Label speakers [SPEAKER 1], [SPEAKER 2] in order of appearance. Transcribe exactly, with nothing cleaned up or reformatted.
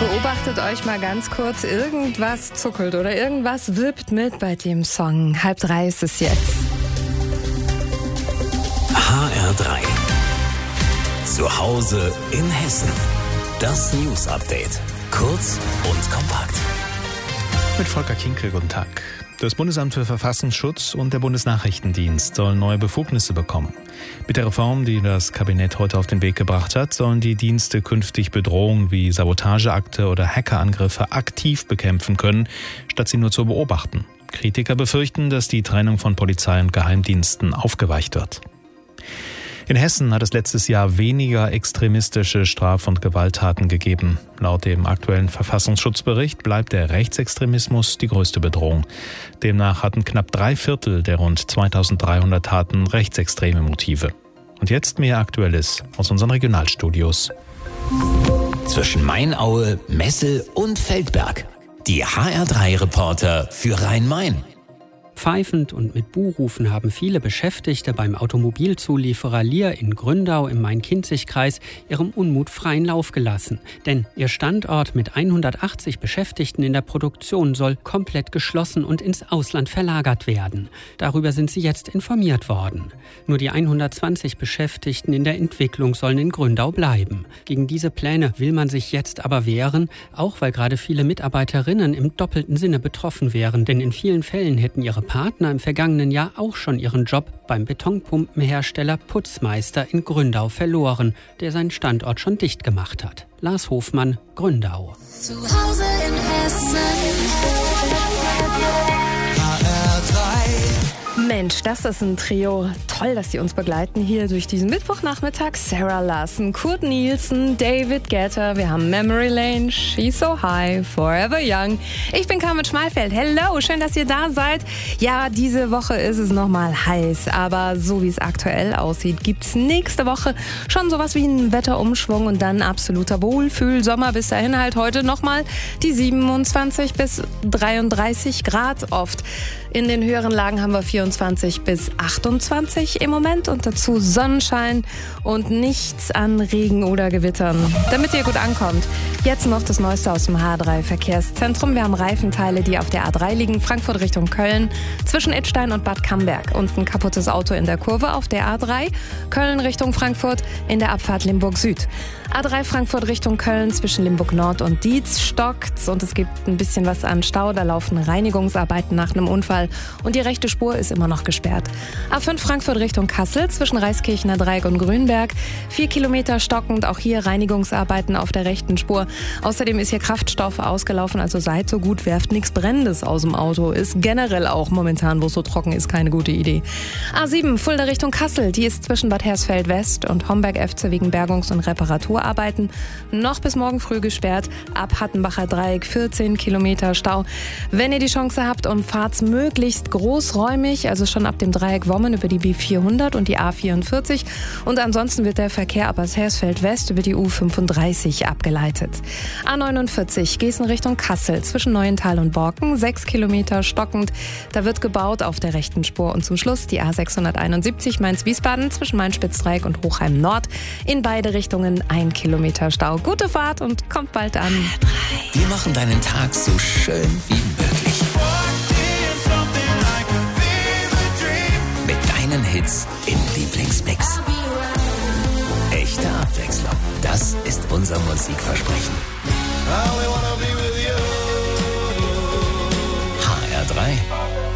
[SPEAKER 1] Beobachtet euch mal ganz kurz, irgendwas zuckelt oder irgendwas wippt mit bei dem Song. Halb drei ist es jetzt.
[SPEAKER 2] H R drei. Zu Hause in Hessen. Das News Update. Kurz und kompakt.
[SPEAKER 3] Mit Volker Kinkel, guten Tag. Das Bundesamt für Verfassungsschutz und der Bundesnachrichtendienst sollen neue Befugnisse bekommen. Mit der Reform, die das Kabinett heute auf den Weg gebracht hat, sollen die Dienste künftig Bedrohungen wie Sabotageakte oder Hackerangriffe aktiv bekämpfen können, statt sie nur zu beobachten. Kritiker befürchten, dass die Trennung von Polizei und Geheimdiensten aufgeweicht wird. In Hessen hat es letztes Jahr weniger extremistische Straf- und Gewalttaten gegeben. Laut dem aktuellen Verfassungsschutzbericht bleibt der Rechtsextremismus die größte Bedrohung. Demnach hatten knapp drei Viertel der rund zweitausenddreihundert Taten rechtsextreme Motive. Und jetzt mehr Aktuelles aus unseren Regionalstudios.
[SPEAKER 2] Zwischen Mainaue, Messel und Feldberg. Die H R drei Reporter für Rhein-Main.
[SPEAKER 4] Pfeifend und mit Buhrufen haben viele Beschäftigte beim Automobilzulieferer Lear in Gründau im Main-Kinzig-Kreis ihrem Unmut freien Lauf gelassen. Denn ihr Standort mit hundertachtzig Beschäftigten in der Produktion soll komplett geschlossen und ins Ausland verlagert werden. Darüber sind sie jetzt informiert worden. Nur die hundertzwanzig Beschäftigten in der Entwicklung sollen in Gründau bleiben. Gegen diese Pläne will man sich jetzt aber wehren, auch weil gerade viele Mitarbeiterinnen im doppelten Sinne betroffen wären. Denn in vielen Fällen hätten ihre Partner im vergangenen Jahr auch schon ihren Job beim Betonpumpenhersteller Putzmeister in Gründau verloren, der seinen Standort schon dicht gemacht hat. Lars Hofmann, Gründau.
[SPEAKER 5] Zu Hause in Hessen. H R drei.
[SPEAKER 1] Mensch, das ist ein Trio. Toll, dass sie uns begleiten hier durch diesen Mittwochnachmittag. Sarah Larson, Kurt Nielsen, David Guetta. Wir haben Memory Lane, She's So High, Forever Young. Ich bin Carmen Schmalfeld. Hello, schön, dass ihr da seid. Ja, diese Woche ist es nochmal heiß, aber so wie es aktuell aussieht, gibt's nächste Woche schon sowas wie einen Wetterumschwung und dann absoluter Wohlfühl-Sommer. Bis dahin halt heute nochmal die siebenundzwanzig bis dreiunddreißig Grad oft. In den höheren Lagen haben wir vierundzwanzig bis achtundzwanzig im Moment und dazu Sonnenschein und nichts an Regen oder Gewittern. Damit ihr gut ankommt, jetzt noch das Neueste aus dem H drei Verkehrszentrum. Wir haben Reifenteile, die auf der A drei liegen, Frankfurt Richtung Köln, zwischen Idstein und Bad Camberg. Und ein kaputtes Auto in der Kurve auf der A drei, Köln Richtung Frankfurt in der Abfahrt Limburg Süd. A drei Frankfurt Richtung Köln zwischen Limburg Nord und Dietz stockt's und es gibt ein bisschen was an Stau. Da laufen Reinigungsarbeiten nach einem Unfall und die rechte Spur ist immer noch gesperrt. A fünf Frankfurt Richtung Kassel zwischen Reiskirchener Dreieck und Grünberg. Vier Kilometer stockend, auch hier Reinigungsarbeiten auf der rechten Spur. Außerdem ist hier Kraftstoff ausgelaufen, also seid so gut, werft nichts Brennendes aus dem Auto. Ist generell auch momentan, wo es so trocken ist, keine gute Idee. A sieben Fulda Richtung Kassel, die ist zwischen Bad Hersfeld West und Homberg-F C wegen Bergungs- und Reparaturarbeiten noch bis morgen früh gesperrt. Ab Hattenbacher Dreieck vierzehn Kilometer Stau. Wenn ihr die Chance habt und fahrt's möglichst großräumig, also schon ab dem Dreieck Wommen über die B vierhundert und die A vierundvierzig. Und ansonsten wird der Verkehr ab Bad Hersfeld West über die U fünfunddreißig abgeleitet. A neunundvierzig Gießen Richtung Kassel zwischen Neuental und Borken, sechs Kilometer stockend. Da wird gebaut auf der rechten Spur. Und zum Schluss die A sechshunderteinundsiebzig Mainz-Wiesbaden zwischen Main-Spitz-Dreieck und Hochheim Nord. In beide Richtungen ein Kilometer Stau. Gute Fahrt und kommt bald an.
[SPEAKER 2] Wir machen deinen Tag so schön wie möglich. Mit deinen Hits im Lieblingsmix. Echte Abwechslung. Das ist unser Musikversprechen. H R drei.